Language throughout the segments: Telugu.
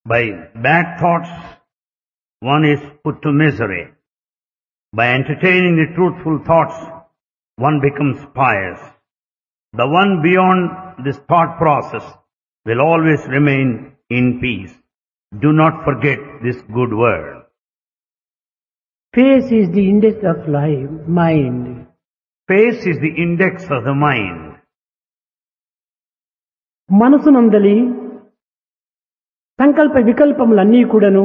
By bad thoughts, one is put to misery. By entertaining the truthful thoughts, one becomes pious. The one beyond this thought process will always remain in peace. Do not forget this good word. Face is the index of life, mind. Face is the index of the mind. మనసునందలి సంకల్ప వికల్పములన్నీ కూడాను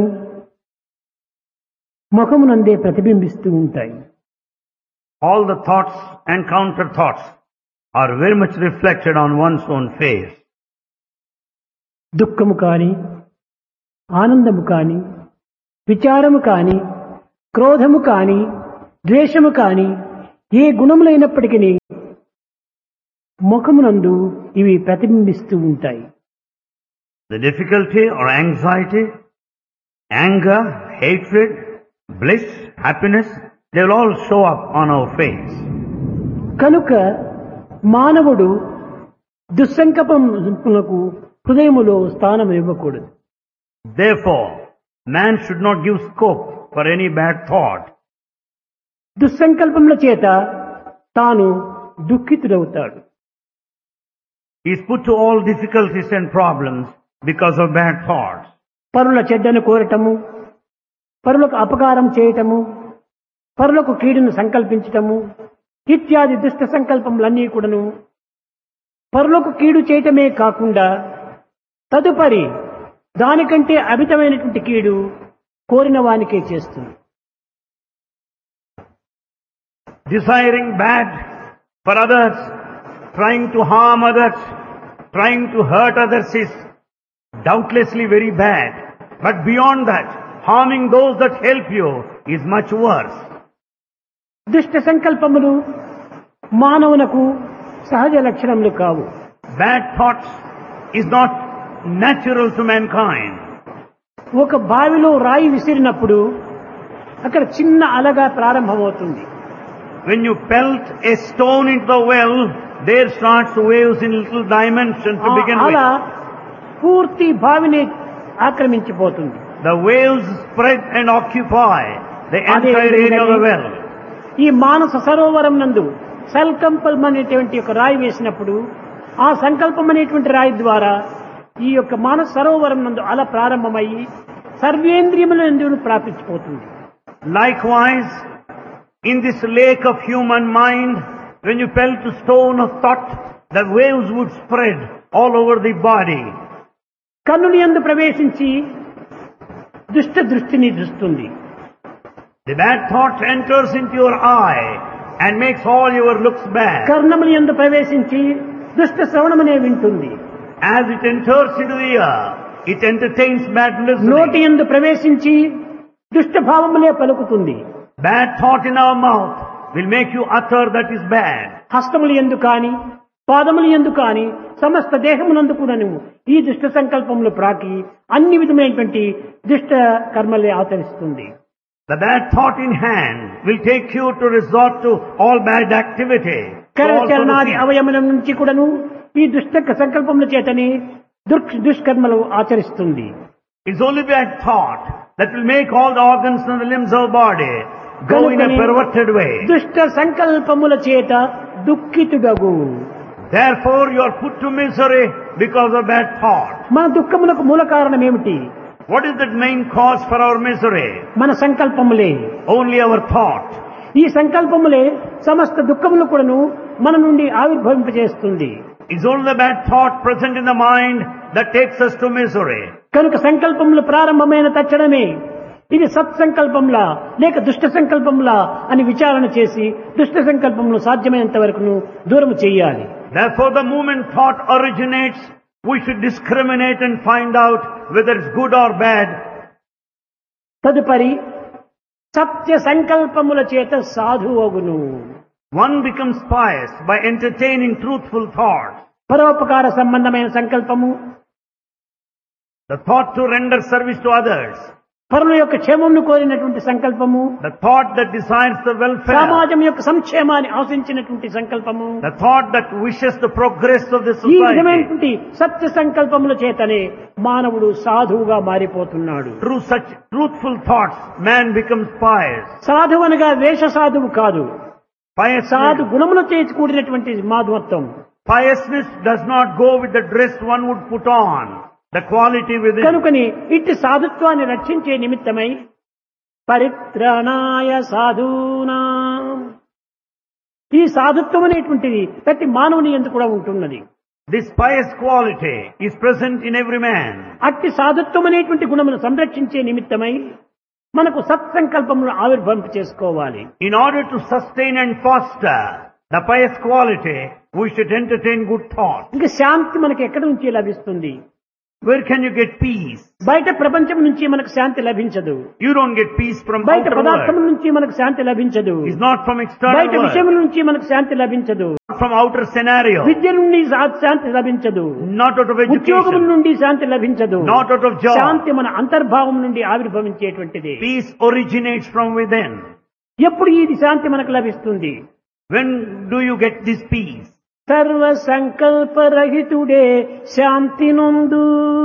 ముఖమునందే ప్రతిబింబిస్తూ ఉంటాయి. All the thoughts and counter thoughts are very much reflected on one's own face. దుఃఖము కాని, ఆనందము కాని, విచారము కాని, క్రోధము కాని, ద్వేషము కాని, ఏ గుణములైనప్పటికీ ముఖమునందు ఇవి ప్రతిబింబిస్తూ ఉంటాయి. The difficulty or anxiety, anger, hatred, bliss, happiness, they will all show up on our face. కనుక మానవుడు దుస్సంకల్పములకు హృదయములో స్థానం ఇవ్వకూడదు. Therefore, man should not give scope for any bad thought. దుస్సంకల్పముల చేత తాను దుఃఖితుడవుతాడు. He is put to all difficulties and problems because of bad thoughts. పరుల చెడ్డను కోరటము, పరులకు అపకారం చేయటము, పరులకు కీడును సంకల్పించటము ఇత్యాది దుష్ట సంకల్పములన్నీ కూడాను పరులకు కీడు చేయటమే కాకుండా తదుపరి దానికంటే అమితమైనటువంటి కీడు కోరిన వానికే చేస్తుంది. Desiring bad for others, trying to harm others, trying to hurt others is doubtlessly very bad. But beyond that, harming those that help you is much worse. దుష్ట సంకల్పములు మానవునకు సహజ లక్షణములు కావు. Bad thoughts is not natural to mankind. ఒక బావిలో రాయి విసిరినప్పుడు అక్కడ చిన్న అలగా ప్రారంభమవుతుంది. When you pelt a stone into the well, there starts waves in little dimensions to begin అలా with. పూర్తి బావిని ఆక్రమించిపోతుంది. The waves spread and occupy the entire area of the well. ఈ మానస సరోవరం నందు సంకల్పం అనేటువంటి ఒక రాయి వేసినప్పుడు ఆ సంకల్పం అనేటువంటి రాయి ద్వారా ఈ యొక్క మానస సరోవరం నందు అలా ప్రారంభమయ్యి సర్వేంద్రియములందు ప్రాపించిపోతుంది. Likewise, in this lake of human mind, when you pelt a stone of thought, the waves would spread all over the body. కన్నుని యందు ప్రవేశించి దుష్ట దృష్టిని చూస్తుంది. The bad thought enters into your eye and makes all your looks bad. కర్ణముని యందు ప్రవేశించి దుష్ట శ్రవణమనే వింటుంది. As it enters into the ear, it entertains bad నోటి listening. యందు ప్రవేశించి దుష్ట భావములే పలుకుతుంది. Bad thought in our mouth will make you utter that is bad. హస్తములు యందు కాని పాదములు యందు కాని సమస్త దేహమునందు కూడాను ఈ దుష్ట సంకల్పములు ప్రాకి అన్ని విధమైనటువంటి దుష్ట కర్మలే ఆచరిస్తుంది. The bad thought in hand will take you to resort to all bad activity. కరచరణాది అవయముల నుంచి కూడాను ఈ దుష్ట సంకల్పముల చేతని దుష్కర్మలు ఆచరిస్తుంది. It's only bad thought that will make all the organs and the limbs of the body go in a perverted way. దుష్ట సంకల్పముల చేత దుఃఖితుడగు. Therefore you are put to misery because of bad thought. మన దుఃఖములకు మూల కారణం ఏమిటి? What is the main cause for our misery? మన సంకల్పములే. Only our thought. ఈ సంకల్పములే సమస్త దుఃఖములు కూడాను మన నుండి ఆవిర్భవింపజేస్తుంది. It's only the bad thought present in the mind that takes us to misery. కనుక సంకల్పములు ప్రారంభమైన తక్షణమే ఇది సత్సంకల్పంలా లేక దుష్ట సంకల్పంలా అని విచారణ చేసి దుష్ట సంకల్పమును సాధ్యమైనంత వరకు దూరం చేయాలి. Therefore the moment thought originates, we should discriminate and find out whether it's good or bad. తదుపరి సత్య సంకల్పముల చేత సాధువగును. One becomes pious by entertaining truthful thoughts. పరోపకార సంబంధమైన సంకల్పము, The thought to render service to others. పరుల యొక్క క్షేమమును కోరినటువంటి సంకల్పము, the thought that desires the welfare, సమాజం యొక్క సంక్షేమాన్ని ఆశించినటువంటి సంకల్పము, the thought that wishes the progress of the ఈ society. విధమైనటువంటి సత్య సంకల్పముల చేతనే మానవుడు సాధువుగా మారిపోతున్నాడు. Through such truthful thoughts, man becomes pious. సాధువు అనగా వేష సాధువు కాదు, సాధు Piousness, గుణములు చేసి కూడినటువంటి మాధవత్వం. piousness does not go with the dress one would put on, the quality within. కనుకని ఇట్టి సాధుత్వాన్ని రక్షించే నిమిత్తమై పరిత్రాణాయ సాధూనా, ఈ సాధుత్వం అనేటువంటిది ప్రతి మానవుని యందు కూడా ఉంటున్నది. This pious quality is present in every man. అట్టి సాధుత్వం అనేటువంటి గుణమును సంరక్షించే నిమిత్తమై మనకు సత్సంకల్పమును ఆవిర్భవింప చేసుకోవాలి. In order to sustain and foster the pious quality, we should entertain good thoughts. ఇంకా శాంతి మనకి ఎక్కడి నుంచి లభిస్తుంది? Where can you get peace? బయట ప్రపంచం నుంచి మనకు శాంతి లభించదు. You don't get peace from బయట outer పదార్థం world. నుంచి మనకు శాంతి లభించదు. It's not from external బయట world. విషయముల నుంచి మనకు శాంతి లభించదు. From outer scenario. విద్య నుండి శాంతి లభించదు. Not out of ఉద్యోగం education. నుండి శాంతి లభించదు. Not out of job. శాంతి మన అంతర్భావం నుండి ఆవిర్భవించేటువంటిది. Peace originates from within. ఎప్పుడు ఈ శాంతి మనకు లభిస్తుంది? When do you get this peace? సర్వ సంకల్పరహితుడే శాంతి నొందు.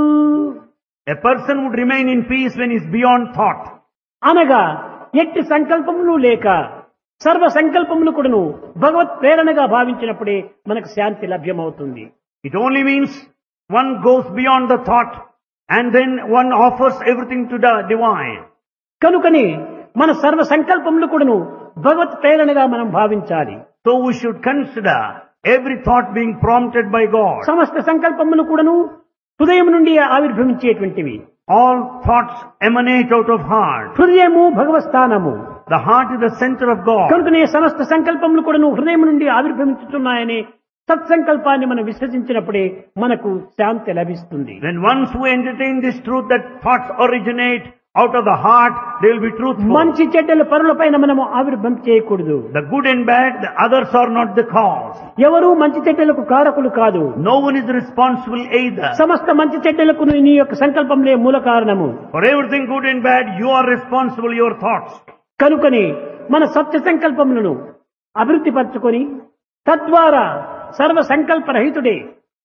A person would remain in peace when he is beyond thought. అనగా ఎట్టి సంకల్పములు లేక సర్వ సంకల్పములు కూడాను భగవత్ ప్రేరణగా భావించినప్పుడే మనకు శాంతి లభ్యమవుతుంది. It only means one goes beyond the thought and then one offers everything to the divine. కనుకని మన సర్వ సంకల్పములు కూడాను భగవత్ ప్రేరణగా మనం భావించాలి. So we should consider every thought being prompted by God. సమస్త సంకల్పములు కూడాను హృదయం నుండి ఆవిర్భవించేటువంటివి. All thoughts emanate out of heart. హృదయము భగవత్ స్థానము. The heart is the center of God. కనుకనే సమస్త సంకల్పములు కూడాను హృదయం నుండి ఆవిర్భవించుతున్నాయని సత్సంకల్పాన్ని మనం విశ్వసించినప్పుడే మనకు శాంతి లభిస్తుంది. When once we entertain this truth that thoughts originate out of the heart, they will be truthful. మంచి చెడ్డల పరులపైన మనము ఆవిర్భవం చేయకూడదు. The good and bad, the others are not the cause. ఎవరు మంచి చెడ్డలకు కారకులు కాదు. No one is responsible either. సమస్త మంచి చెడ్డలకు నీ యొక్క సంకల్పంలే మూల కారణము. For everything good and bad, you are responsible, your thoughts. కనుకని మన సత్య సంకల్పములను అభివృద్ధి పరచుకొని తద్వారా సర్వ సంకల్పరహితుడే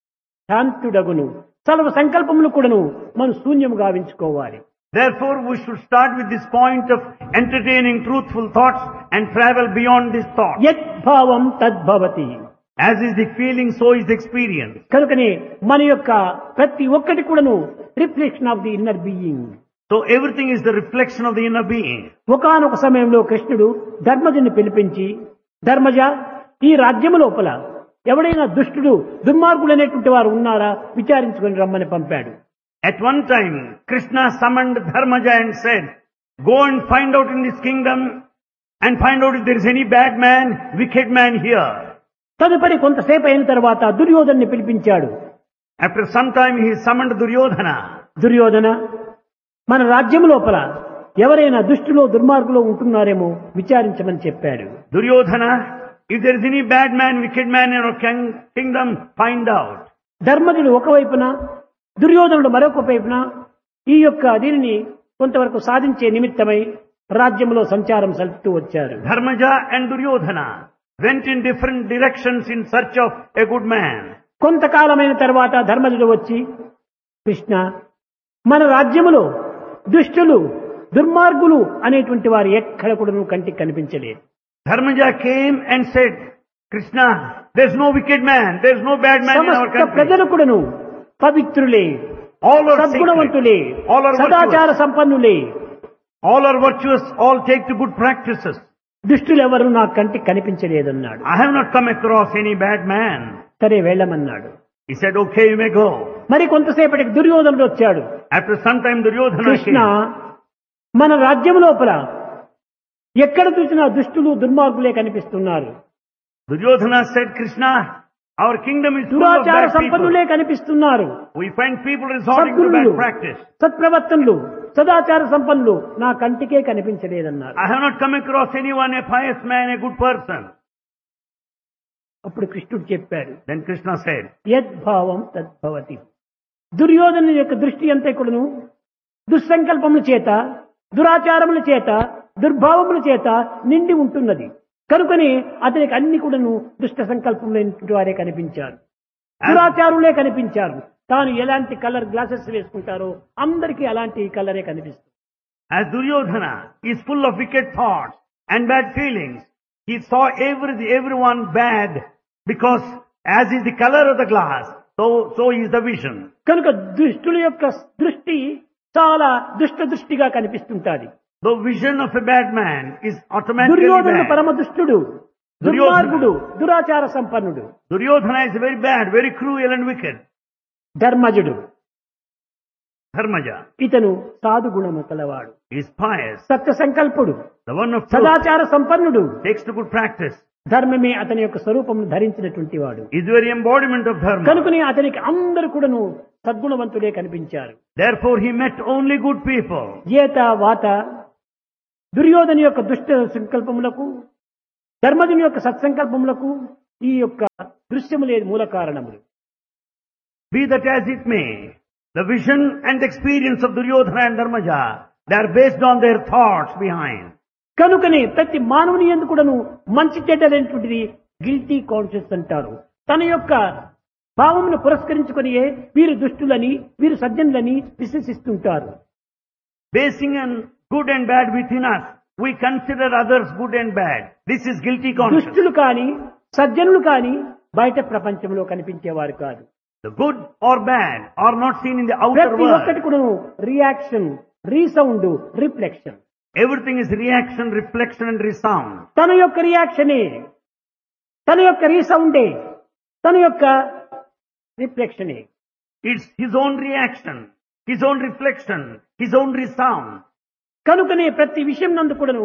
శాంతుడగును. సర్వ సంకల్పములు కూడాను మనం శూన్యము గావించుకోవాలి. Therefore, we should start with this point of entertaining truthful thoughts and travel beyond this thought. యత్ భావం తద్భవతి. As is the feeling, so is the experience. కనుకనే మన యొక్క ప్రతి ఒక్కటి కూడాను reflection of the inner being. So everything is the reflection of the inner being. ఒకానొక సమయంలో కృష్ణుడు ధర్మజుని పిలిపించి, ధర్మజ, ఈ రాజ్యము లోపల ఎవడైనా దుష్టుడు దుర్మార్గుడు అనేటువంటి వారు ఉన్నారా విచారించుకొని రమ్మని పంపాడు. At one time, Krishna summoned Dharmaja and said, go and find out in this kingdom and find out if there is any bad man, wicked man here. తదుపరి కొంతసేపు అయిన తర్వాత దుర్యోధన్ని పిలిపించాడు. After some time, he summoned Duryodhana. Duryodhana, మన రాజ్యం లోపల ఎవరైనా దుష్టులో దుర్మార్గులో ఉంటున్నారేమో విచారించమని చెప్పాడు. Duryodhana, if there is any bad man, wicked man in our kingdom, find out. ధర్మజుడు ఒకవైపున, దుర్యోధనుడు మరొక వైపున ఈ యొక్క దీనిని కొంతవరకు సాధించే నిమిత్తమై రాజ్యంలో సంచారం సలుపుతూ వచ్చారు. Dharmaja and Duryodhana went in different directions in search of a good man. కొంతకాలమైన తర్వాత ధర్మజుడు వచ్చి, కృష్ణ, మన రాజ్యములో దుష్టులు దుర్మార్గులు అనేటువంటి వారు ఎక్కడ కూడా కంటికి కనిపించలేదు. Dharmaja came and said, Krishna, there is no wicked man, there is no bad man in our సమస్త country. ప్రజలు కూడాను పవిత్రులే, All are సద్గుణవంతులే, sacred, all are సదాచార virtuous, సంపన్నులే. all are virtuous, all take to good practices. దుష్టులు ఎవరు నా కంటికి కనిపించలేదన్నాడు. I have not come across any bad man. సరే వెళ్ళమన్నాడు. He said, okay, you may go. మరి కొంతసేపటికి దుర్యోధనుడు వచ్చాడు. After some time, Duryodhana Krishna, came. మన రాజ్యం లోపల ఎక్కడ చూసినా దుష్టులు దుర్మార్గులే కనిపిస్తున్నారు. Duryodhana said, Krishna, our kingdom is full of దురాచార bad people. సంపన్నులే కనిపిస్తున్నారు. We find people resorting to సద్గుణులు, bad practice. సత్ప్రవర్తనులు, సదాచార సంపన్నులు నా కంటికే కనిపించలేదన్నారు. I have not come across anyone, a pious man, a good person. అప్పుడు కృష్ణుడు చెప్పాడు, Then Krishna said, యద్భావం తద్భవతి. దుర్యోధను యొక్క దృష్టి అంతా కూడాను దుస్సంకల్పముల చేత దురాచారముల చేత దుర్భావముల చేత నిండి ఉంటున్నది. కనుకని అతనికి అన్ని కూడాను దుష్ట సంకల్పములైనటువంటి వారే కనిపించారు, దురాచారులే కనిపించారు. తాను ఎలాంటి కలర్ గ్లాసెస్ వేసుకుంటారో అందరికీ అలాంటి కలరే కనిపిస్తుంది. As Duryodhana is full of wicked thoughts and bad feelings, he saw everyone bad because as is the color of the glass, so is the vision. కనుక దుష్టుల యొక్క దృష్టి చాలా దుష్ట దృష్టిగా కనిపిస్తుంటాది. The vision of a bad man is automatically దుర్యోధనుడు bad. పరమ దుష్టుడు, దుర్మార్గుడు, దురాచార సంపన్నుడు. Duryodhana is very bad, very cruel and wicked. ధర్మజుడు, Dharmaja ఇతను సాధు గుణము కలవాడు. is pious, Satya సంకల్పుడు, the one of truth, సదాచార సంపన్నుడు. takes to good practice, ధర్మమే అతని యొక్క స్వరూపమును ధరించినటువంటి వాడు. is the very embodiment of dharma. కనుకనే అతనికి అందరు కూడాను సద్గుణవంతులే కనిపించారు. Therefore he met only good people. ఏత వాత దుర్యోధను యొక్క దుష్ట సంకల్పములకు, ధర్మజుని యొక్క సత్సంకల్పములకు ఈ యొక్క దృశ్యములే మూల కారణములు. Be that as it may, the vision and experience of Duryodhana and Dharmaja, they are based on their thoughts behind. కనుకనే ప్రతి మానవుని యందు కూడాను మంచి చెడ్డలైనటువంటిది గిల్టీ కాన్షియస్ అంటారు. తన యొక్క భావమును పురస్కరించుకొని వీరు దుష్టులని వీరు సజ్జనులని విశ్వసిస్తుంటారు. Basing on good and bad within us, we consider others good and bad. This is guilty conscience. దుష్టులు కాని సజ్జనులు కాని బయట ప్రపంచంలో కనిపించేవారు కాదు. The good or bad are not seen in the outer ప్రతి ఒక్కటి world. కూడా reaction, resound, reflection. Everything is reaction, reflection and resound. తన యొక్క రియాక్షనే, తన యొక్క రీసౌండే, తన యొక్క రిఫ్లెక్షనే. It's his own reaction, his own reflection, his own resound. కనుకనే ప్రతి విషయం నందు కూడాను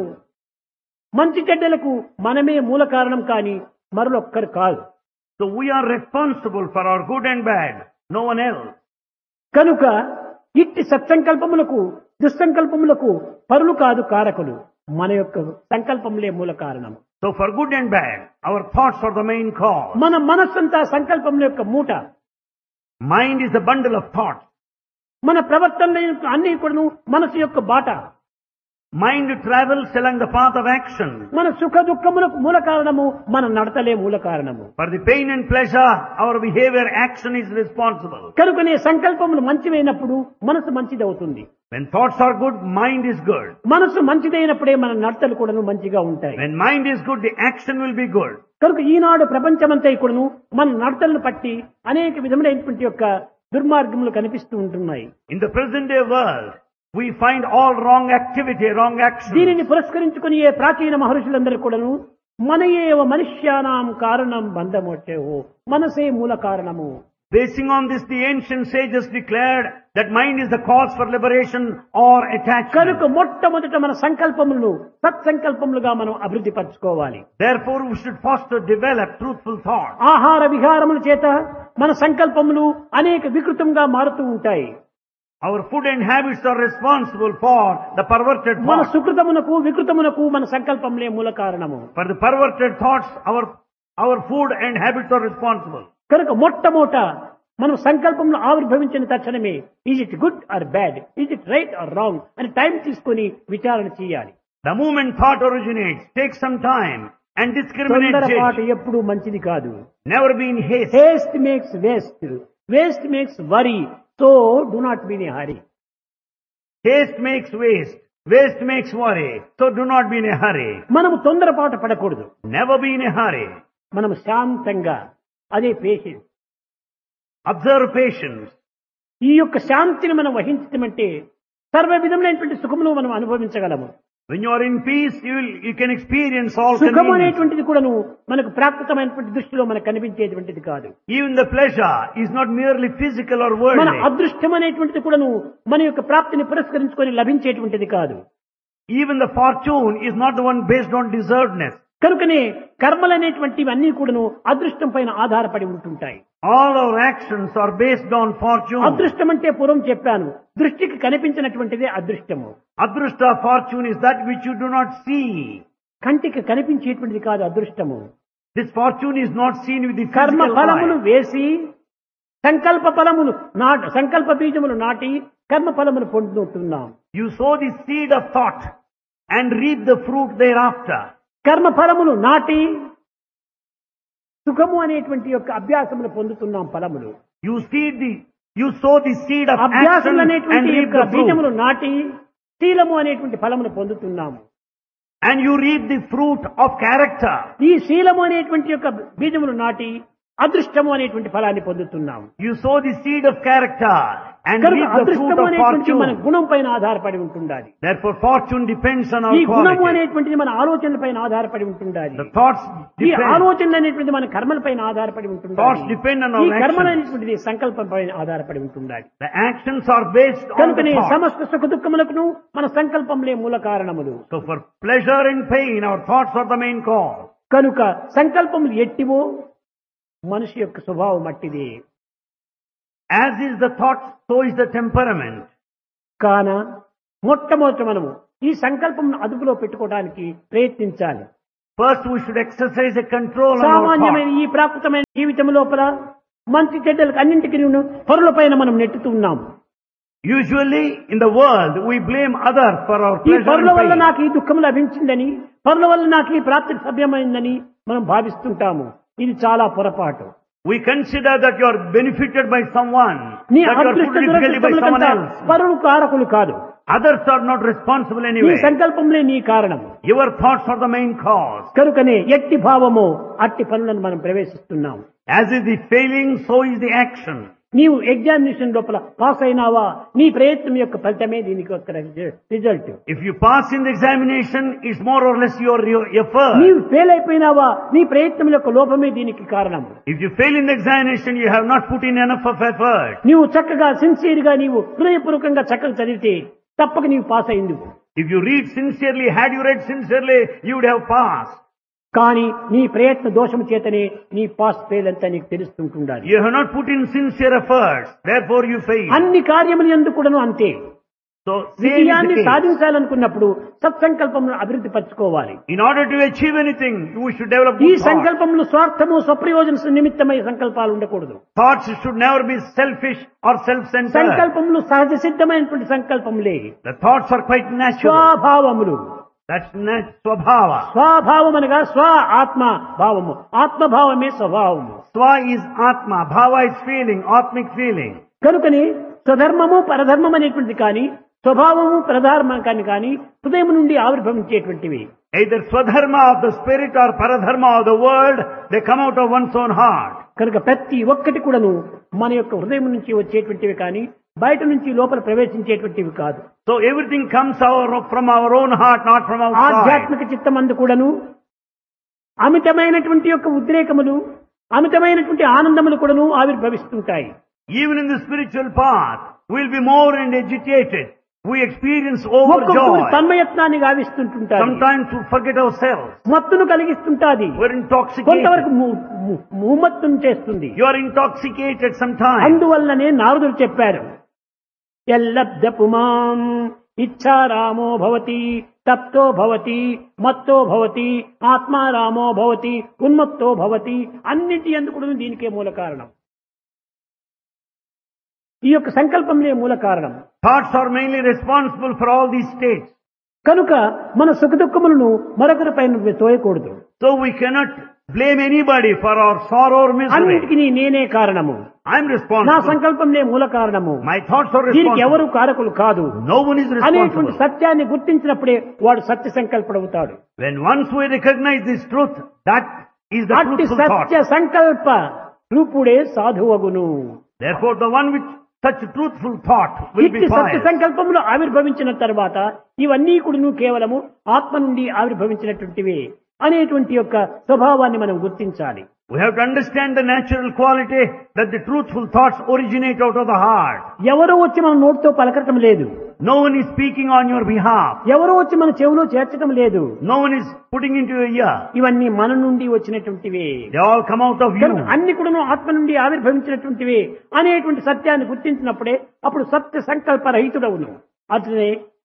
మంచి చెడ్డలకు మనమే మూల కారణం కాని మరొక్కరు కాదు. So we are responsible for our good and bad, no one else. కనుక ఇట్టి సత్సంకల్పములకు దుస్సంకల్పములకు పరులు కాదు కారకులు, మన యొక్క సంకల్పములే మూల కారణం. So for good and bad, our thoughts are the main cause. మన మనస్సంతా సంకల్పముల యొక్క మూట. Mind is a bundle of thoughts. మన ప్రవర్తన అన్ని కూడాను మనసు యొక్క బాట. Mind travels along the path of action. మన సుఖ దుఃఖములకు మూల కారణము మన నడతలే మూల కారణము. For the pain and pleasure, our behavior, action is responsible. కనుకనే సంకల్పములు మంచివైనప్పుడు మనసు మంచిదవుతుంది. When thoughts are good, mind is good. మనసు మంచిదైనప్పుడే మన నడతలు కూడాను మంచిగా ఉంటాయి. When mind is good, the action will be good. కనుక ఈనాడు ప్రపంచమంతా కూడాను మన నడతలను పట్టి అనేక విధములైనటువంటి యొక్క దుర్మార్గములు కనిపిస్తూ ఉంటున్నాయి. In the present day world, we find all wrong activity, wrong action. దీనిని పురస్కరించుకుని ఏ ప్రాచీన మహర్షులందరూ కూడాను మనయేవ మనుష్యానాం కారణం బంధమొట్టేవో, మనసే మూల కారణము. Basing on this, the ancient sages declared that mind is the cause for liberation or attachment. కనుక మొట్టమొదట మన సంకల్పములను సత్సంకల్పములుగా మనం అభివృద్ధి పరచుకోవాలి. Therefore, we should foster, develop truthful thoughts. ఆహార విహారముల చేత మన సంకల్పములు అనేక వికృతంగా మారుతూ ఉంటాయి. Our food and habits are responsible for the perverted మన thoughts. సుకృతమునకు వికృతమునకు మన సంకల్పములే మూల కారణము. For the perverted thoughts, our food and habits are responsible. కనుక మొట్టమొదట మనం సంకల్పంలో ఆవిర్భవించిన తక్షణమే is it good or bad, is it right are wrong అని టైం తీసుకొని విచారణ చేయాలి. The moment thought originates, take some time and discriminate. తొందరపాటు Judge. ఎప్పుడు మంచిది కాదు. Never be in haste. Heist makes waste, waste makes worry, so do not be in a hurry. Haste makes waste. Waste makes worry. So do not be in a hurry. మనము తొందరపాటు పడకూడదు. Never be in a hurry. మనం శాంతంగా, అదే పేషెన్స్. Observe patience. ఈ యొక్క శాంతిని మనం వహించటమంటే సర్వ విధములైనటువంటి సుఖమును మనం అనుభవించగలము. When you are in peace, you can experience all సుఖం convenience. అనేటువంటిది కూడాను మనకు ప్రాకృతమైనటువంటి దృష్టిలో మనకు కనిపించేటువంటిది కాదు. Even the pleasure is not merely physical or మన worldly. అదృష్టం అనేటువంటిది కూడాను మన యొక్క ప్రాప్తిని పురస్కరించుకొని లభించేటువంటిది కాదు. Even the fortune is not the one based on deservedness. కనుకనే కర్మలు అనేటువంటివి అన్ని కూడాను అదృష్టం పైన ఆధారపడి ఉంటుంటాయి. All our actions are based on fortune. అదృష్టం అంటే పూర్వం చెప్పాను, దృష్టికి కనిపించినటువంటిదే అదృష్టము. Adrushta, fortune is that which you do not see. కంటికి కనిపించేటువంటిది కాదు అదృష్టము. This fortune is not seen with the కర్మ physical ఫలములు eye. వేసి సంకల్ప ఫలములు సంకల్ప బీజములు నాటి కర్మ ఫలములు పొందుతున్నాం. You sow the seed of thought and reap the fruit thereafter. కర్మ ఫలములు నాటి సుఖము అనేటువంటి యొక్క అభ్యాసములు పొందుతున్నాం ఫలములు. You sow the seed of action అభ్యాసములు and అనేటువంటి reap యొక్క the fruit. బీజములు నాటి శీలము అనేటువంటి ఫలమును పొందుతున్నాము. And you reap the fruit of character. ఈ శీలము అనేటువంటి యొక్క బీజములు నాటి అదృష్టము అనేటువంటి ఫలాన్ని పొందుతున్నాము. You sow the seed of character and కనుక reap the fruit అదృష్టము of అనేటువంటి మన fortune. గుణం పైన ఆధారపడి ఉంటుండాలి. Therefore fortune depends on ఈ our గుణము quality. అనేటువంటిది మన ఆలోచనల పైన ఆధారపడి ఉంటుండాలి. The thoughts ఈ depend. ఆలోచనలు అనేటువంటి మన కర్మల పైన ఆధారపడి Thoughts ఉంటుండాలి. depend on ఈ our కర్మలు actions. అనేటువంటిది సంకల్పం పైన ఆధారపడి ఉంటుండాలి. The actions are based on the కనుకనే thoughts. సమస్త సుఖ దుఃఖములకు మన సంకల్పంలే మూల కారణములు. So for pleasure and pain, our thoughts are the main cause. కనుక సంకల్పములు ఎట్టివో మనిషి యొక్క స్వభావం అట్టిది. As is the thought, so is the temperament. కాన మొట్టమొదట మనము ఈ సంకల్పం అదుపులో పెట్టుకోవడానికి ప్రయత్నించాలి. First we should exercise a control on our సామాన్యమైన thoughts. ఈ ప్రాకృతమైన జీవితం లోపల మంచి చెడ్డలకు అన్నింటికి పరుల పైన మనం నెట్టుతూ ఉన్నాం. Usually in the world we blame others for our ఈ pleasure పరుల వల్ల and pain. నాకు ఈ దుఃఖం లభించిందని, పరుల వల్ల నాకు ఈ ప్రాప్తి సభ్యమైందని మనం భావిస్తుంటాము. ఇది చాలా పొరపాటు. We consider that you are benefited by someone, నీ that you are అదృష్ట put difficulty by someone దురదృష్టములకంతా else. పరులు కారకులు కాదు. Others are not responsible నీ anyway. సంకల్పంలే నీ కారణం. Your thoughts are the main cause. కనుకనే ఎట్టి భావమో అట్టి పనులను మనం ప్రవేశిస్తున్నాం. As is the failing, so is the action. నీవు ఎగ్జామినేషన్ లోపల పాస్ అయినావా, నీ ప్రయత్నం యొక్క ఫలితమే దీనికి ఒక result. If you pass in the examination, it's more or less your effort. నీవు ఫెయిల్ అయిపోయినావా, నీ ప్రయత్నం యొక్క లోపమే దీనికి కారణం. If you fail in the examination, you have not put in enough of effort. నీవు చక్కగా సిన్సియర్ గా నీవు హృదయపూర్వకంగా చక్కగా చదివితే తప్పక నీవు పాస్ అయింది. If you read sincerely, had you read sincerely, you would have passed. కానీ నీ ప్రయత్న దోషము చేతనే నీ పాస్ ఫెయిల్ అంతా నీకు తెలుస్తుంటుండాలి. You have not put in sincere efforts, therefore you fail. అన్ని కార్యములు ఎందుకు కూడాను అంతే. So, విజయాన్ని సాధించాలనుకున్నప్పుడు సత్సంకల్పమును అభివృద్ధి పరచుకోవాలి. in order to achieve anything, we should develop ఈ good thoughts. సంకల్పములు స్వార్థము స్వప్రయోజన నిమిత్తమై సంకల్పాలు ఉండకూడదు. Thoughts should never be selfish or self-centered. సంకల్పములు సహజ సిద్ధమైనటువంటి సంకల్పములే. The thoughts are quite natural. స్వభావములు. That's swabhava. స్వభావం అనగా స్వ ఆత్మ భావము, ఆత్మభావమే స్వభావము. Swa is atma, bhava is feeling, atmic feeling. కనుకని స్వధర్మము పరధర్మం అనేటువంటిది కానీ, స్వభావము పరధర్మం కానీ హృదయం నుండి ఆవిర్భవించేటువంటివి. Either swadharma of the spirit or paradharma of the world, they come out of one's own heart. కనుక ప్రతి ఒక్కటి కూడాను మన యొక్క హృదయం నుంచి వచ్చేటువంటివి కానీ, బయట నుంచి లోపల ప్రవేశించేటువంటివి కాదు. So everything comes from our own heart, not from outside. ఆధ్యాత్మిక చిత్తమందు కూడాను అమితమైనటువంటి యొక్క ఉద్రేకములు, అమితమైనటువంటి ఆనందములు కూడాను ఆవిర్భవిస్తుంటాయి. Even in the spiritual path, we'll be more and agitated. We experience ఒక్కొక్కరు overjoy. తన్మయత్నాన్ని గావిస్తుంటారు. Sometimes we forget ourselves. మత్తును కలిగిస్తుంటాది. We're intoxicated. కొంతవరకు మూమత్తును చేస్తుంది. You are intoxicated sometimes. అందువల్లనే నారదుడు చెప్పారు, ఎల్లబ్ధ పుమాం ఇచ్ఛారామో భవతి, తప్తో భవతి, మత్తో భవతి, ఆత్మారామో భవతి, ఉన్మత్తో భవతి. అన్నిటి ఎందుకు దీనికే మూల కారణం. ఈ యొక్క సంకల్పంలే మూల కారణం. Thoughts are mainly responsible for all these states. కనుక మన సుఖ దుఃఖములను మరొకరి పైన తోయకూడదు. So we cannot blame anybody for our sorrow or misery. అన్నిటికీ నేనే కారణము, I'm నా responsible. సంకల్పంలే మూల కారణము, My thoughts are దీనికి responsible. ఎవరు కారకులు కాదు No one is అనేటువంటి responsible. సత్యాన్ని గుర్తించినప్పుడే వాడు సత్య సంకల్పుడవుతాడు. When once we recognize this truth, that is the అట్టి truthful thought. సత్య సంకల్ప రూపుడే సాధువగును. Therefore the one with such truthful thought will be ఇట్టి సత్య pious. సంకల్పములు ఆవిర్భవించిన తర్వాత ఇవన్నీ కూడా కేవలము ఆత్మ నుండి ఆవిర్భవించినటువంటివే అనేటువంటి యొక్క స్వభావాన్ని మనం గుర్తించాలి. We have to understand the natural quality that the truthful thoughts originate out of the heart. ఎవరో వచ్చి మన నోటితో పలకటం లేదు, No one is speaking on your behalf. ఎవరో వచ్చి మన చెవిలో చేర్చడం లేదు. No one is putting into your ear. ఇవన్నీ మన నుండి వచ్చినటువంటివే. They all come out of you. కనుక అన్ని కూడా ఆత్మ నుండి ఆవిర్భవించినటువంటివే అనేటువంటి సత్యాన్ని గుర్తించినప్పుడే అప్పుడు సత్య సంకల్ప రహితుడవును. అట్లనే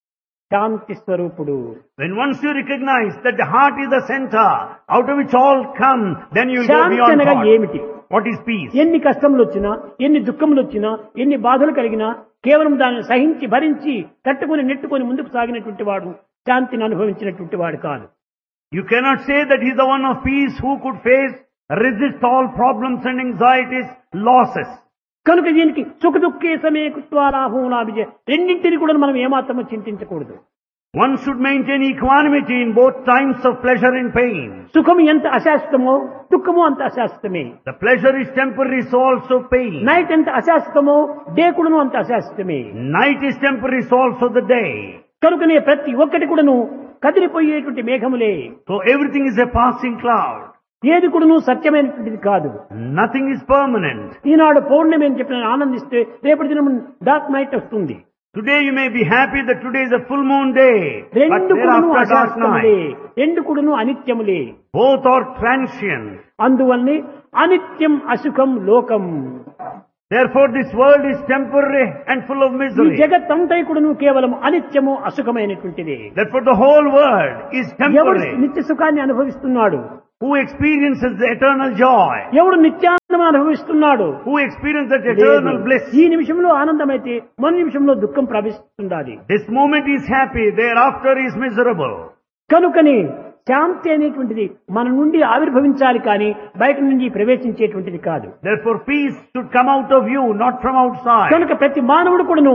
శాంతి స్వరూపుడు. When once you recognize that the heart is the center out of which all come, then you will go Shanti beyond అనగా thought. ఏమిటి? What is peace? ఎన్ని కష్టములు వచ్చినా, ఎన్ని దుఃఖములు వచ్చినా, ఎన్ని బాధలు కలిగినా కేవలం దానిని సహించి భరించి తట్టుకొని నెట్టుకొని ముందుకు సాగినటువంటి వాడు శాంతిని అనుభవించినటువంటి వాడు కాదు. You cannot say that he is the one of peace who could face, resist all problems and anxieties, losses. కనుక దీనికి సుఖ దుఃఖే సమే కృత్వారాహోలాభిజయ రెండింటిని కూడా మనం ఏమాత్రమూ చింతించకూడదు. One should maintain equanimity in both times of pleasure and pain. సుఖము ఎంత అశాశ్వతమో దుఃఖము అంత అశాశ్వతమే. The pleasure is temporary, so also pain. Night ఎంత అశాశ్వతమో డే కూడాను అంత అశాశ్వతమే. Night is temporary, so also the day. కనుకనే ప్రతి ఒక్కటి కూడాను కదిలిపోయేటువంటి మేఘములే. So everything is a passing cloud. ఏది కూడాను సత్యమైనటువంటిది కాదు. Nothing is permanent. ఈనాడు పౌర్ణమి అని చెప్పిన ఆనందిస్తే రేపటి దినం డార్క్ నైట్ వస్తుంది. Today you may be happy that today is a full moon day, but రెండు కూడాను thereafter dark అశాశ్వతములే, night. రెండు కూడాను అనిత్యములే. Both are transient. అందువల్లనే అనిత్యం అసుఖం లోకం. Therefore this world is temporary and full of ఈ misery. జగత్తంతా కూడాను కేవలం అనిత్యము అసుఖమైనటువంటిది. Therefore the whole world is ఎవడు temporary. నిత్య సుఖాన్ని అనుభవిస్తున్నాడు? Who experiences the eternal joy? ఎవడు నిత్యానందం అనుభవిస్తున్నాడు? Who experiences that eternal bliss? ఈ నిమిషంలో ఆనందమైతే మన నిమిషంలో దుఃఖం ప్రవేశిస్తుండాలి. This moment is happy, thereafter is miserable. కనుకని శాంతి అనేటువంటిది మన నుండి ఆవిర్భవించాలి కానీ బయట నుండి ప్రవేశించేటువంటిది కాదు. Therefore peace should come out of you, not from outside. కనుక ప్రతి మానవుడు కూడాను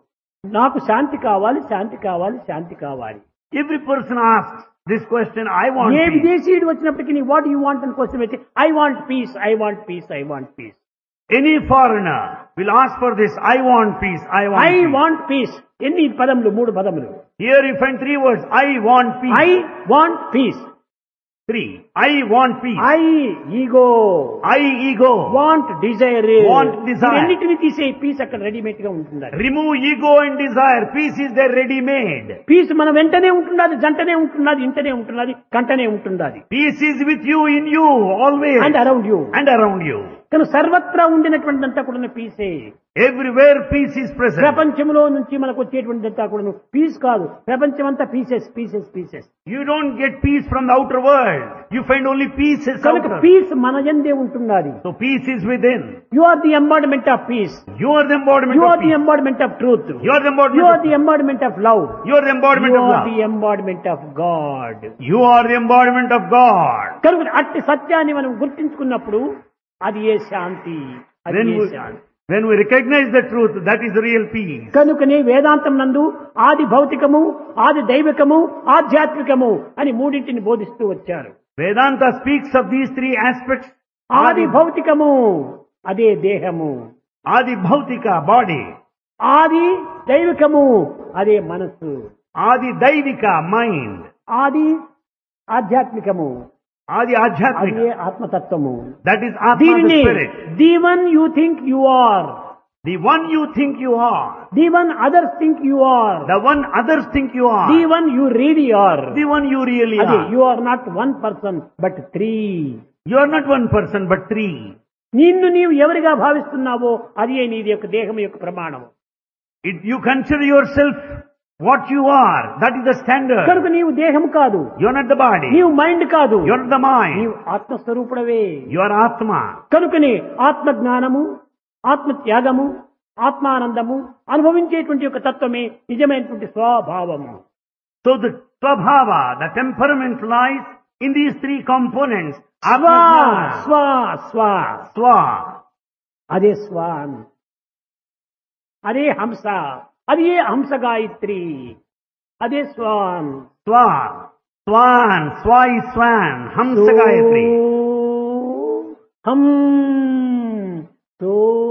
నాకు శాంతి కావాలి, శాంతి కావాలి, శాంతి కావాలి. Every person asks this question, I want A peace. విదేశీయుడు వచ్చినప్పటికీ వాట్ యు వాంట్ అని క్వశ్చన్ అయితే I want peace, I want peace, I want peace. Any foreigner will ask for this, I want peace, I want I peace. Want peace. ఎన్ని పదములు? 3 పదములు. Here you find 3 words, I want peace. I want peace. 3. I want peace. I ego, I ego. Want Dzire. Want desire. రెండింటిని తీసే పీస్ అక్కడ రెడీమేడ్ గా ఉంటుంది. Remove ego and desire. Peace is there ready made. Piece మన వెంటనే ఉంటున్నది, జంటనే ఉంటున్నది, ఇంటనే ఉంటున్నది, కంటనే ఉంటున్నది. Peace is with you, in you, always. And around you. And around you. కానీ సర్వత్రా ఉండినటువంటిదంతా కూడా పీసే. Everywhere peace is present. ప్రపంచంలో నుంచి మనకు వచ్చేటువంటిదంతా కూడా పీస్ కాదు. ప్రపంచం అంతా pieces, pieces, pieces. You don't get peace from the outer world. You find only pieces కనుక outer. పీస్ మన యందే ఉంటున్నది. So peace is within. You are the embodiment of piece. You are the embodiment you of are the peace. Embodiment of truth. You are the you embodiment are of the embodiment of love. You are the embodiment you of are love. The embodiment of God. You are the embodiment of God. కనుక అట్టి సత్యాన్ని మనం గుర్తించుకున్నప్పుడు అది ఏ శాంతి, అది When A we, Shanti. when we recognize the truth, that is real peace. కనుకనే వేదాంతం నందు ఆది భౌతికము, ఆది దైవికము, ఆధ్యాత్మికము అని మూడింటిని బోధిస్తూ వచ్చారు. Vedanta speaks of these 3 aspects. ఆది భౌతికము అదే దేహము, Adi Bhautika, body. ఆది దైవికము అదే మనస్సు, Adi Daivika, mind. ఆది ఆధ్యాత్మికము Adi అదే Adhyatmika. ఆత్మతత్వము. That is Atma, the దీనిని spirit. The one you think you are, The one you think you are. The one others think you are, The one others think you are. The one you really are. The one you really అదే are. You are not 1 person but 3. You are not 1 person but 3. నిన్ను నీవు ఎవరిగా భావిస్తున్నావో అది నీది యొక్క దేహం యొక్క ప్రమాణం. You consider yourself what you are. That is the standard. కనుక నీవు దేహం కాదు, You are not the body. నీవు మైండ్ కాదు, You are not the mind. నీవు ఆత్మస్వరూపుడవే. You are Atma. కనుకనే ఆత్మ జ్ఞానము, ఆత్మ త్యాగము, ఆత్మానందము అనుభవించేటువంటి యొక్క తత్వమే నిజమైనటువంటి స్వభావము. So the Swabhava, the temperament lies in these 3 components. స్వ Atma, స్వ స్వ Swa. అదే స్వాన్, అదే హంస, అదే హంస గాయత్రి, అదే Schwann. Swan. Swan. Swa is swan. Hamsa Gayatri. హం సో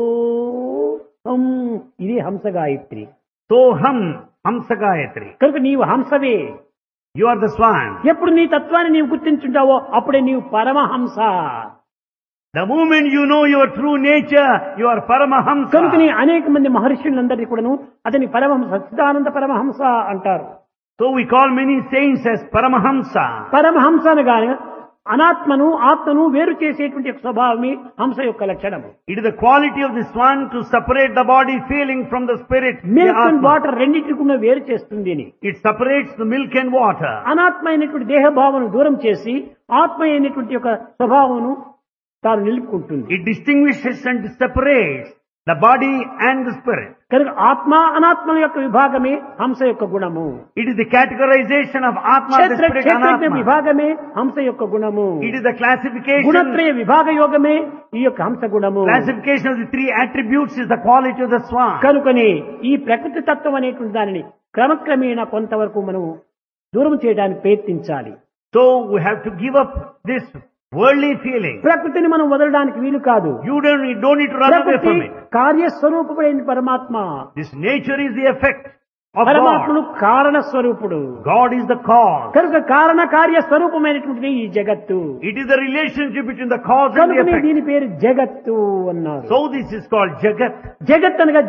హం ఇది హంస గాయత్రి. Soham. Hamsa Gayatri. కనుక నీవు హంసవే. You are the swan. ఎప్పుడు నీ తత్వాన్ని నీవు గుర్తించుంటావో అప్పుడే నీవు Paramahamsa. The moment you know your true nature, you are Paramahamsa. కనుక నీ అనేక మంది మహర్షులందరినీ కూడాను అతని పరమహంస, సచ్చిదానంద పరమహంస అంటారు. So we call many saints as Paramahamsa. Paramahamsa అనగానే అనాత్మను ఆత్మను వేరు చేసేటువంటి యొక్క స్వభావమే హంస యొక్క లక్షణము. It is the quality of this one to separate the body feeling from the spirit. the milk and Atma. Water రెండింటిని కూడా వేరు చేస్తుంది అని. It separates the milk and water. అనాత్మ అయినటువంటి దేహభావను దూరం చేసి ఆత్మ అయినటువంటి యొక్క స్వభావమును తాను నిలుపుకుంటుంది. It distinguishes and separates the body and the spirit. కనుక ఆత్మ అనాత్మల యొక్క విభాగమే హంస యొక్క గుణము. It is the categorization of Atma, the క్షేత్ర spirit, క్షేత్రజ్ఞ Anatma. విభాగమే హంస యొక్క గుణము. It is the classification. గుణత్రయ విభాగ యోగమే ఈ యొక్క హంస గుణము. Classification of the three attributes is the quality of the swan. కనుకనే ఈ ప్రకృతి తత్వం అనేటువంటి దానిని క్రమక్రమేణా కొంతవరకు మనం దూరం చేయడానికి ప్రయత్నించాలి. So we have to give up this worldly feeling. ప్రకృతిని మనం వదలడానికి వీలు కాదు. You don't need to run away ప్రకృతి from it. కార్యస్వరూపమైన పరమాత్మ. This nature is the effect of పరమాత్ముడు God. కారణ స్వరూపుడు. God is the cause. కనుక కారణ కార్య స్వరూపమైనటువంటిది ఈ జగత్తు. It is the relationship between the cause and the కనుక effect. దీని పేరు జగత్తు అన్నారు. So this is called Jagat. జగత్ అనగా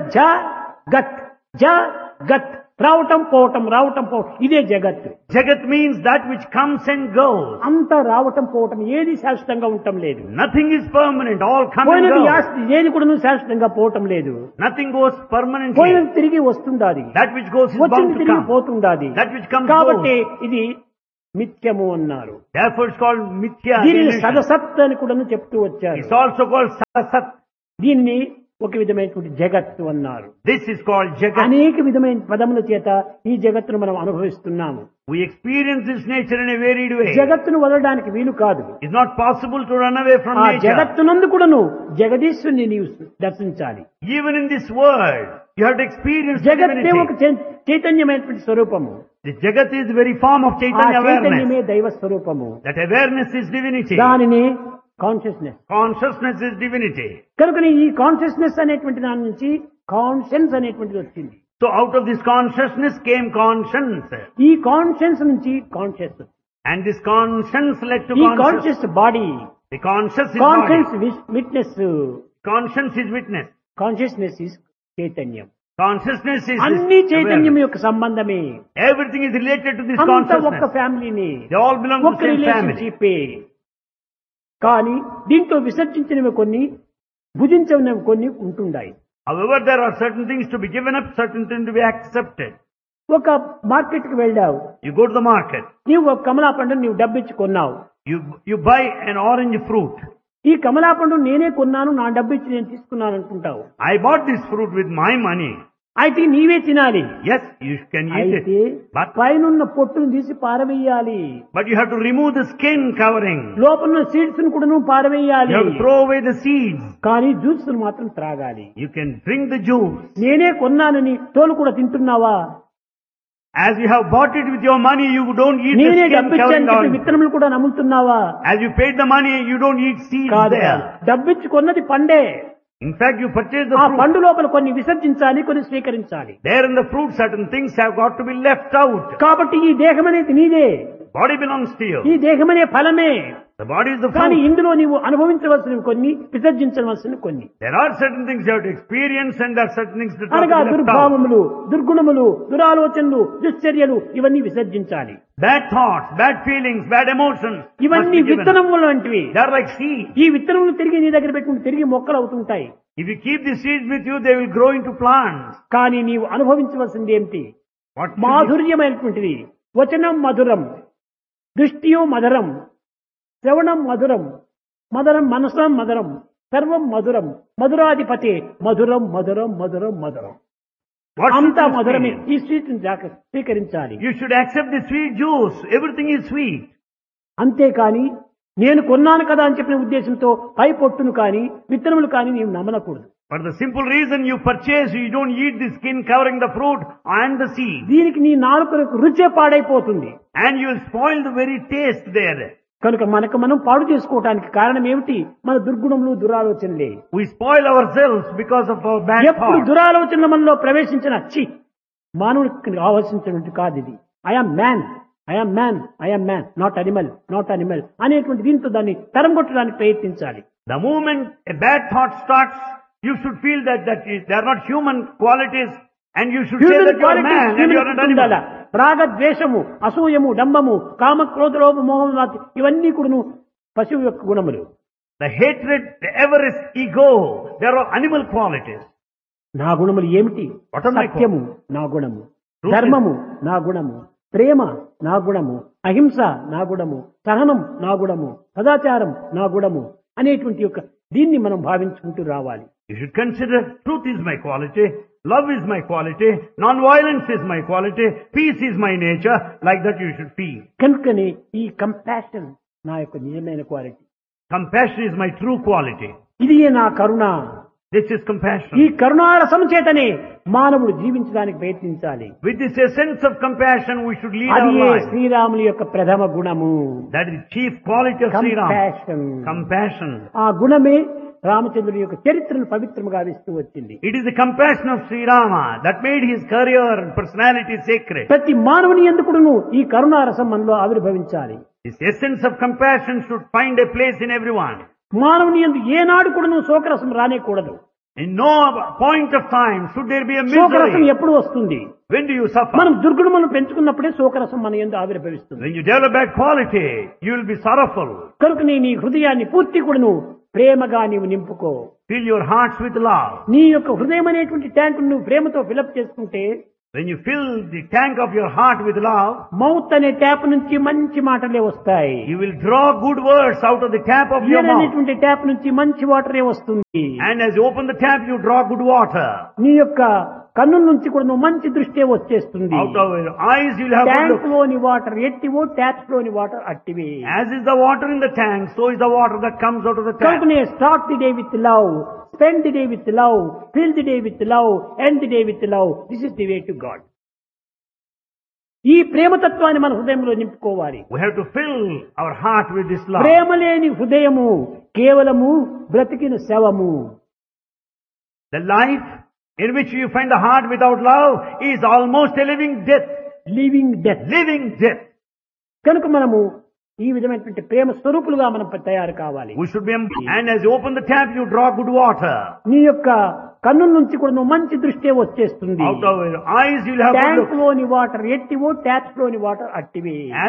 జగత్ రావటం పోవటం రావటం పోవటం ఇదే జగత్తు. Jagat means that which comes and goes. అంతా రావటం పోవటం ఏది శాశ్వతంగా ఉండటం లేదు. Nothing is permanent. All come and పోయినది go. ఏది కూడా శాశ్వతంగా పోవటం లేదు. Nothing goes permanently. పోయినది తిరిగి వస్తుండాది. That which goes is bound వచ్చింది to తిరిగి come. పోతుండాది. That which comes కాబట్టి goes. ఇది మిథ్యము అన్నారు. Therefore it's called Mithya. దీనిని illusion. సదసత్ అని కూడా చెప్తూ వచ్చారు. It's also called Sarasat. దీన్ని ఒక విధమైనటువంటి జగత్తు అన్నారు. This is called Jagat. అనేక విధమైన పదముల చేత ఈ జగత్తును మనం అనుభవిస్తున్నాము. We experience this nature in a varied way. జగత్తును వదలడానికి వీలు కాదు. It's not possible to run away from ఆ nature. జగత్తునందు కూడాను జగదీశ్వరుని నీవు దర్శించాలి. Even in this world, you have to experience జగత్తే divinity. ఒక చైతన్యమైనటువంటి స్వరూపము. The Jagat is the very form of ఆ Chaitanya చైతన్యమే awareness. దైవ స్వరూపము. That awareness is divinity. దానిని కాన్షియస్నెస్. Consciousness is divinity. కనుక ఈ కాన్షియస్నెస్ అనేటువంటి దాని నుంచి కాన్షియన్స్ అనేటువంటిది వచ్చింది. So out of this consciousness came conscience. ఈ కాన్షియన్స్ నుంచి conscious. And this conscience led to ఈ conscious. Conscious body. The conscious is conscious body. Witness. Conscience is witness. Consciousness is చైతన్యం. Consciousness is అన్ని this చైతన్యం awareness. యొక్క సంబంధమే. Everything is related to this అంతా ఒక్క consciousness. ఫ్యామిలీని, They all belong to ఒక్క the same family. రిలేషన్షిప్పే. కానీ దీంట్లో విసర్జించినవి కొన్ని, భుజించినవి కొన్ని ఉంటున్నాయి. However, there are certain things to be given up, certain things to be accepted. ఒక మార్కెట్ కి వెళ్ళావు. You go to the market. నీవు ఒక కమలా పండును నీవు డబ్బిచ్చి కొన్నావు. You buy an orange fruit. ఈ కమలా పండు నేనే కొన్నాను, నా డబ్బిచ్చి నేను తీసుకున్నాను అనుకుంటావు. I bought this fruit with my money. అయితే నీవే తినాలి. Yes, you can eat అయితే it. But పైనున్న పొట్టును తీసి పారవేయాలి. you have to remove the skin covering. లోపల సీడ్స్ ను కూడా నువ్వు పారవేయాలి. You have to throw away the seeds. కానీ జ్యూస్ మాత్రం త్రాగాలి. You can drink the juice. నేనే కొన్నానని తోలు కూడా తింటున్నావా? As you have bought it with your money, you don't eat the నేనే skin డబ్బిచ్చాను covering చెప్పి all. విత్తనములు కూడా నమ్ముతున్నావా? As you paid the money, you don't eat seeds కాదు. there. డబ్బిచ్చి కొన్నది పండే. In fact, you purchase the ఆ fruit. పండు లోపల కొన్ని విసర్జించాలి, కొన్ని స్వీకరించాలి. There in the fruit, certain things have got to be left out. కాబట్టి ఈ దేహం అనేది నీదే. Body belongs to you. ఈ దేహమనే ఫలమే. The body is the కానీ fruit. ఇందులో నీవు అనుభవించవలసినవి కొన్ని, విసర్జించవలసినవి కొన్ని. There are certain things you have to experience and there are certain things that have అనగా to be left out. దుర్భావములు, దుర్గుణములు, దురాలోచనలు, దుశ్చర్యలు ఇవన్నీ విసర్జించాలి. Bad thoughts, bad feelings, bad emotions must ఇవన్నీ be given up. విత్తనములు వంటివి. They are like seeds. ఈ విత్తనములు తిరిగి నీ దగ్గర పెట్టుకుని తిరిగి మొక్కలు అవుతుంటాయి. If you keep the seeds with you, they will grow into plants. కానీ నీవు అనుభవించవలసింది ఏమిటి? What should మాధుర్యమైనటువంటిది. వచనం మధురం, దృష్టియో మధురం, శ్రవణం మధురం, మధురం మనసం మధురం, సర్వం మధురం, మధురాధిపతి మధురం మధురం మధురం మధురం. what should అంతా you మధురమే. experience? ఈ స్వీట్ స్వీకరించాలి. You should accept the sweet juice. Everything is sweet. అంతేకాని నేను కొన్నాను కదా అని చెప్పిన ఉద్దేశంతో పై పొట్టును కానీ విత్తనములు కానీ నీవు నమ్మనకూడదు. For the simple reason you purchase, you don't eat the skin covering the fruit and the seed. దీనికి నీ నాలుకలకు రుచే పాడైపోతుంది. And you will spoil the very taste there. కనుక మనకు మనం పాడు చేసుకోవడానికి కారణం ఏమిటి? మన దుర్గుణములు, దురాలోచనలే. We spoil ourselves because of our bad ఎప్పుడు thoughts. దురాలోచనల మనలో ప్రవేశించిన మానవుడికి ఆవశ్యించినటువంటి కాదు ఇది. I'm man, I'm man, I'm man, not animal, not animal అనేటువంటి దీంతో దాన్ని తరంగొట్టడానికి ప్రయత్నించాలి. The moment a bad thought starts, you should feel that they are not human qualities and you should say that you are a man and you are an animal. రాగ ద్వేషము, అసూయము, డంబము, కామ క్రోధ లోభ మోహం ఇవన్నీ కూడా పశువు యొక్క గుణములు. The hatred, the avarice, ego, they are all animal qualities. నా గుణములు ఏమిటి? What are my సత్యము నా గుణము, Truth ధర్మము నా గుణము, ప్రేమ నా గుణము, అహింస నా గుణము, సహనం నా గుణము, సదాచారం నా గుణము అనేటువంటి యొక్క దీన్ని మనం భావించుకుంటూ రావాలి. You should consider truth is my quality, love is my quality, non-violence is my quality, peace is my nature. Like that you should feel. కనుకనే ఈ కంపాషన్ నా యొక్క నిజమైన quality. Compassion is my true quality. ఇది నా కరుణ. This is compassion. ఈ కరుణారసము చేతనే మానవుడు జీవించడానికి ప్రయత్నించాలి. With this essence of compassion we should lead అది our life. శ్రీరాముని యొక్క ప్రథమ గుణము. That is the chief quality of Sri Ram. Compassion. Compassion. ఆ గుణమే రామచంద్రుని యొక్క చరిత్రను పవిత్రముగా ఇస్తూ వచ్చింది. It is the compassion of Sri Rama that made his career and personality sacred. ప్రతి మానవుని ఎందుకును ఈ కరుణారసం మనలో ఆవిర్భవించాలి. This essence of compassion should find a place in everyone. మానవుని యందు ఏనాడు కూడా శోకరసం రానేకూడదు. In no point of time should there be a శోకరసం misery. ఎప్పుడు వస్తుంది? When do you suffer? మనం దుర్గుణములను పెంచుకున్నప్పుడే శోకరసం మన యందు ఆవిర్భవిస్తుంది. When you develop bad quality, you will be sorrowful. కనుక నీ హృదయాన్ని పూర్తి కూడాను ప్రేమగా నీవు నింపుకో. Fill your hearts with love. నీ యొక్క హృదయం అనేటువంటి ట్యాంకు నువ్వు ప్రేమతో ఫిలప్ చేసుకుంటే, When you fill the tank of your heart with love, mouth అనే ట్యాప్ నుంచి మంచి మాటలే వస్తాయి. you will draw good words out of the tap of your year mouth. అనేటువంటి ట్యాప్ నుంచి మంచి వాటరే వస్తుంది. And as you open the tap, you draw good water. నీ యొక్క కన్నుల నుంచి కూడా నువ్వు మంచి దృష్టే వచ్చేస్తుంది. Out of your eyes, you will have good tank look. లోని వాటర్ ఎట్టివో, ట్యాప్స్ లోని water అట్టివి. As is the water in the tank, so is the water that comes out of the tap. కనుకనే start the day with love, spend the day with love, fill the day with love, end the day with love. This is the way to God. ఈ ప్రేమతత్వాన్ని మన హృదయంలో నింపుకోవాలి. We have to fill our heart with this love. ప్రేమ లేని హృదయము కేవలము బ్రతికిన శవము. The life in which you find the heart without love is almost a living death. Living death. Living death. కనుక మనము ఈ విధమైనటువంటి ప్రేమ స్వరూపులుగా మనం తయారు కావాలి. We should be, and as you open the tap, you draw good water. నీ యొక్క కన్నుల నుంచి కూడా నువ్వు మంచి దృష్టే వచ్చేస్తుంది. Out of your eyes, you will have good tank look. లోని వాటర్ ఎట్టివో, ట్యాప్స్ లోని వాటర్ అట్టివి.